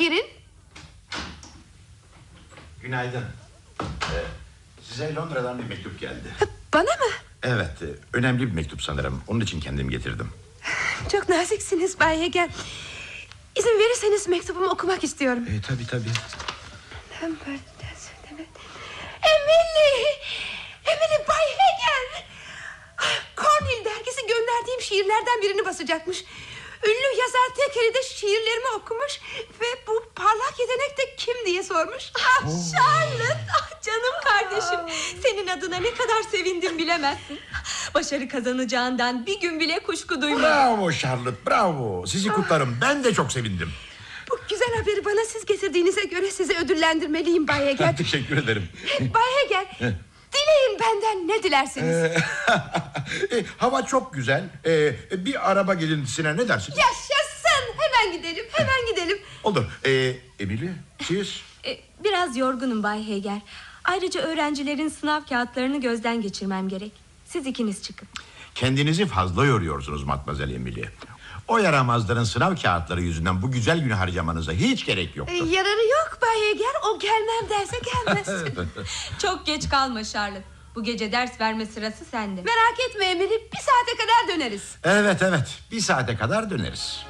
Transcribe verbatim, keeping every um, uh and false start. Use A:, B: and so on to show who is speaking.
A: girin.
B: Günaydın. Ee, size Londra'dan bir mektup geldi.
A: Bana mı?
B: Evet, e, önemli bir mektup sanırım. Onun için kendim getirdim.
A: Çok naziksiniz Bay Heger. İzin verirseniz mektubumu okumak istiyorum.
B: E, tabii tabii.
A: Emily! Emily, Bay Heger! Cornhill dergisi gönderdiğim şiirlerden birini basacakmış. Ünlü yazar Thackeray de şiirlerimi okumuş ve bu parlak yetenek de kim diye sormuş.
C: Ah Charlotte, ah canım kardeşim. Senin adına ne kadar sevindim bilemezsin. Başarı kazanacağından bir gün bile kuşku duymadım.
B: Bravo Charlotte, bravo. Sizi kutlarım, ben de çok sevindim.
A: Bu güzel haberi bana siz getirdiğinize göre sizi ödüllendirmeliyim Bay Heger.
B: Teşekkür ederim.
A: Bay Heger, dileyin benden ne dilersiniz?
B: Ee, e, hava çok güzel. Ee, bir araba gelintisine ne dersin?
A: Yaşasın, hemen gidelim, hemen gidelim.
B: Olur. Ee, Emily, siz?
C: Ee, biraz yorgunum Bay Heger. Ayrıca öğrencilerin sınav kağıtlarını gözden geçirmem gerek. Siz ikiniz çıkın.
B: Kendinizi fazla yoruyorsunuz Matmazel Emily. O yaramazların sınav kağıtları yüzünden bu güzel günü harcamanıza hiç gerek yoktu.
A: Ee, yararı yok Bay Heger, o gelmem derse gelmez.
C: Çok geç kalma Charlotte. Bu gece ders verme sırası sende.
A: Merak etme Emily, bir saate kadar döneriz.
B: Evet evet, bir saate kadar döneriz.